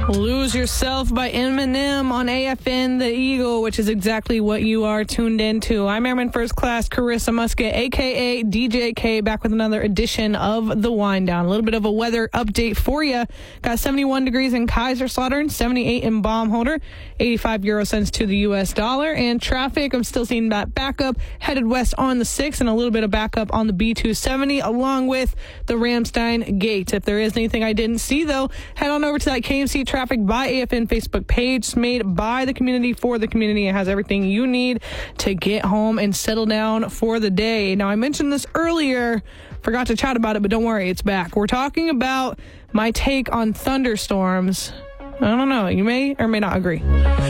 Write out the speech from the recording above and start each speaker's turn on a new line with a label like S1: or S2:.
S1: Lose Yourself by Eminem on AFN The Eagle, which is exactly what you are tuned into. I'm Airman First Class Carissa Musket, a.k.a. DJ K, back with another edition of The Wind Down. A little bit of a weather update for you. Got 71 degrees in Kaiserslautern, 78 in Baumholder, 85 euro cents to the U.S. dollar. And traffic, I'm still seeing that backup headed west on the 6 and a little bit of backup on the B270, along with the Ramstein Gate. If there is anything I didn't see, though, head on over to that KMC Traffic by AFN Facebook page. It's made by the community for the community. It has everything you need to get home and settle down for the day. Now, I mentioned this earlier, forgot to chat about it, but don't worry, it's back. We're talking about my take on thunderstorms. I don't know, you may or may not agree.